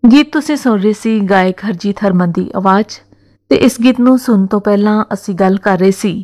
ਗੀਤ ਤੁਸੀਂ ਸੁਣ ਰਹੇ ਸੀ ਗਾਇਕ ਹਰਜੀਤ ਹਰਮਨ ਦੀ ਆਵਾਜ਼ ਤੇ ਇਸ ਗੀਤ ਨੂੰ ਸੁਣਨ ਤੋਂ ਪਹਿਲਾਂ ਅਸੀਂ ਗੱਲ ਕਰ ਰਹੇ ਸੀ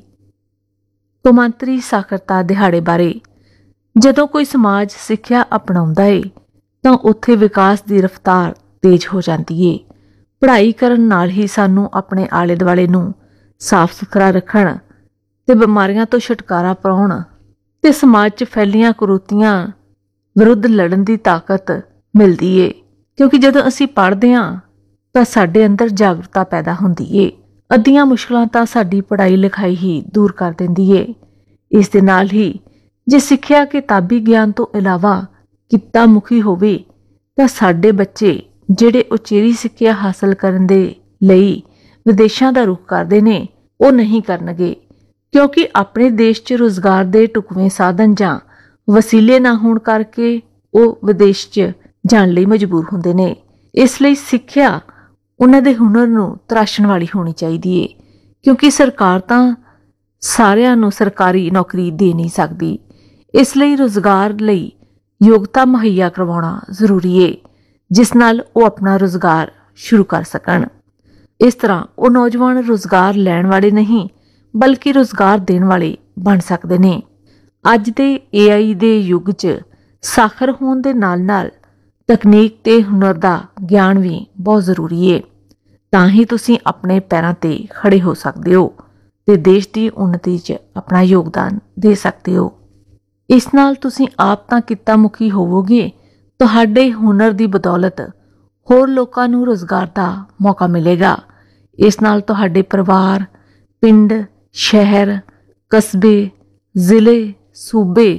ਕੌਮਾਂਤਰੀ ਸਾਖਰਤਾ ਦਿਹਾੜੇ ਬਾਰੇ। ਜਦੋਂ ਕੋਈ ਸਮਾਜ ਸਿੱਖਿਆ ਅਪਣਾਉਂਦਾ ਏ ਤਾਂ ਉੱਥੇ ਵਿਕਾਸ ਦੀ ਰਫ਼ਤਾਰ ਤੇਜ਼ ਹੋ ਜਾਂਦੀ ਏ। ਪੜ੍ਹਾਈ ਕਰਨ ਨਾਲ ਹੀ ਸਾਨੂੰ ਆਪਣੇ ਆਲੇ ਦੁਆਲੇ ਨੂੰ ਸਾਫ਼ ਸੁਥਰਾ ਰੱਖਣ ਤੇ ਬਿਮਾਰੀਆਂ ਤੋਂ ਛੁਟਕਾਰਾ ਪਾਉਣ ਤੇ ਸਮਾਜ 'ਚ ਫੈਲੀਆਂ ਕੁਰੀਤੀਆਂ ਵਿਰੁੱਧ ਲੜਨ ਦੀ ਤਾਕਤ ਮਿਲਦੀ ਏ। ਕਿਉਂਕਿ ਜਦੋਂ ਅਸੀਂ ਪੜ੍ਹਦੇ ਹਾਂ ਤਾਂ ਸਾਡੇ ਅੰਦਰ ਜਾਗਰੂਕਤਾ ਪੈਦਾ ਹੁੰਦੀ ਏ। ਅੱਧੀਆਂ ਮੁਸ਼ਕਲਾਂ ਤਾਂ ਸਾਡੀ ਪੜ੍ਹਾਈ ਲਿਖਾਈ ਹੀ ਦੂਰ ਕਰ ਦਿੰਦੀ ਏ। ਇਸ ਦੇ ਨਾਲ ਹੀ ਜੇ ਸਿੱਖਿਆ ਕਿਤਾਬੀ ਗਿਆਨ ਤੋਂ ਇਲਾਵਾ ਕਿੱਤਾ ਮੁਖੀ ਹੋਵੇ ਤਾਂ ਸਾਡੇ ਬੱਚੇ ਜਿਹੜੇ ਉਚੇਰੀ ਸਿੱਖਿਆ ਹਾਸਲ ਕਰਨ ਦੇ ਲਈ ਵਿਦੇਸ਼ਾਂ ਦਾ ਰੁਖ ਕਰਦੇ ਨੇ ਉਹ ਨਹੀਂ ਕਰਨਗੇ, ਕਿਉਂਕਿ ਆਪਣੇ ਦੇਸ਼ 'ਚ ਰੁਜ਼ਗਾਰ ਦੇ ਢੁਕਵੇਂ ਸਾਧਨ ਜਾਂ ਵਸੀਲੇ ਨਾ ਹੋਣ ਕਰਕੇ ਉਹ ਵਿਦੇਸ਼ 'ਚ ਜਾਣ ਲਈ ਮਜਬੂਰ ਹੁੰਦੇ ਨੇ। ਇਸ ਲਈ ਸਿੱਖਿਆ ਉਹਨਾਂ ਦੇ ਹੁਨਰ ਨੂੰ ਤਰਾਸ਼ਣ ਵਾਲੀ ਹੋਣੀ ਚਾਹੀਦੀ ਏ, ਕਿਉਂਕਿ ਸਰਕਾਰ ਤਾਂ ਸਾਰਿਆਂ ਨੂੰ ਸਰਕਾਰੀ ਨੌਕਰੀ ਦੇ ਨਹੀਂ ਸਕਦੀ। ਇਸ ਲਈ ਰੁਜ਼ਗਾਰ ਲਈ ਯੋਗਤਾ ਮੁਹੱਈਆ ਕਰਵਾਉਣਾ ਜ਼ਰੂਰੀ ਏ, ਜਿਸ ਨਾਲ ਉਹ ਆਪਣਾ ਰੁਜ਼ਗਾਰ ਸ਼ੁਰੂ ਕਰ ਸਕਣ। ਇਸ ਤਰ੍ਹਾਂ ਉਹ ਨੌਜਵਾਨ ਰੁਜ਼ਗਾਰ ਲੈਣ ਵਾਲੇ ਨਹੀਂ ਬਲਕਿ ਰੁਜ਼ਗਾਰ ਦੇਣ ਵਾਲੇ ਬਣ ਸਕਦੇ ਨੇ। ਅੱਜ ਦੇ AI ਦੇ ਯੁੱਗ 'ਚ ਸਾਖਰ ਹੋਣ ਦੇ ਨਾਲ ਨਾਲ ਤਕਨੀਕ ਤੇ ਹੁਨਰ ਦਾ ਗਿਆਨ ਵੀ ਬਹੁਤ ਜ਼ਰੂਰੀ ਏ। ਤਾਂ ਹੀ ਤੁਸੀਂ ਆਪਣੇ ਪੈਰਾਂ ਤੇ ਖੜੇ ਹੋ ਸਕਦੇ ਹੋ ਤੇ ਦੇਸ਼ ਦੀ ਉੱਨਤੀ 'ਚ ਆਪਣਾ ਯੋਗਦਾਨ ਦੇ ਸਕਦੇ ਹੋ। ਇਸ ਨਾਲ ਤੁਸੀਂ ਆਪ ਤਾਂ ਕਿੱਤਾ ਮੁਖੀ ਹੋਵੋਗੇ, ਤੁਹਾਡੇ ਹੁਨਰ ਦੀ ਬਦੌਲਤ ਹੋਰ ਲੋਕਾਂ ਨੂੰ ਰੁਜ਼ਗਾਰ ਦਾ ਮੌਕਾ ਮਿਲੇਗਾ। ਇਸ ਨਾਲ ਤੁਹਾਡੇ ਪਰਿਵਾਰ, ਪਿੰਡ, ਸ਼ਹਿਰ, ਕਸਬੇ, ਜ਼ਿਲ੍ਹੇ, ਸੂਬੇ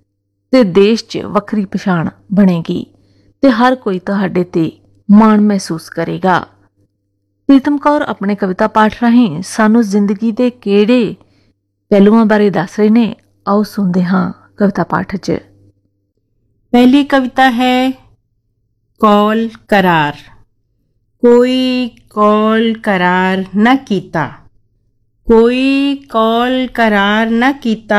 ਤੇ ਦੇਸ਼ 'ਚ ਵੱਖਰੀ ਪਛਾਣ ਬਣੇਗੀ ਤੇ ਹਰ ਕੋਈ ਤੁਹਾਡੇ ਤੇ ਮਾਣ ਮਹਿਸੂਸ ਕਰੇਗਾ। ਪ੍ਰੀਤਮ ਕੌਰ ਆਪਣੇ ਕਵਿਤਾ ਪਾਠ ਰਾਹੀਂ ਸਾਨੂੰ ਜ਼ਿੰਦਗੀ ਦੇ ਕਿਹੜੇ ਪਹਿਲੂਆਂ ਬਾਰੇ ਦੱਸ ਰਹੇ ਨੇ, ਆਓ ਸੁਣਦੇ ਹਾਂ ਕਵਿਤਾ ਪਾਠ 'ਚ। पहली कविता है कौल करार। कोई कौल करार न कीता, कोई कौल करार न कीता,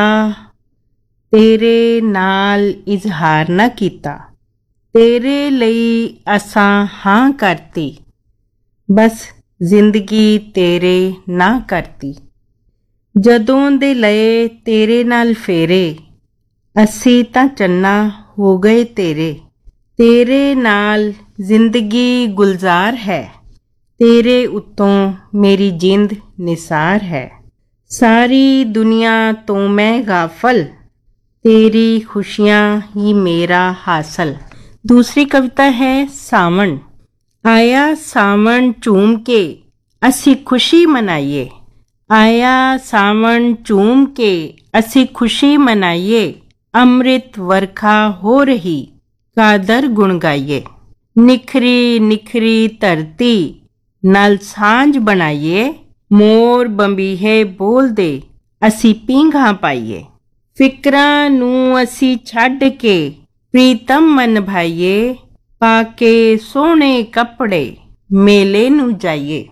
तेरे नाल इजहार न कीता, तेरे लई असां हाँ करती, बस जिंदगी तेरे ना करती। जदों दे लए तेरे नाल फेरे, असी तां चन्ना हो गए तेरे, तेरे नाल जिंदगी गुलजार है, तेरे उत्तों मेरी जिंद निसार है। सारी दुनिया तो मैं गाफल, तेरी खुशियाँ ही मेरा हासिल। दूसरी कविता है सावन। आया सावन झूम के असी खुशी मनाइए, आया सावन झूम के असी खुशी मनाइए, अमृत वर्खा हो रही कादर गुण गाइए। निखरी निखरी धरती नाल सांझ बनाइए, मोर बंबीहे बोल दे असी पींघां पाइए। फिकरां नूं असी छड्ड के प्रीतम मन भाइए, पाके सोहणे कपड़े मेले नूं जाइए।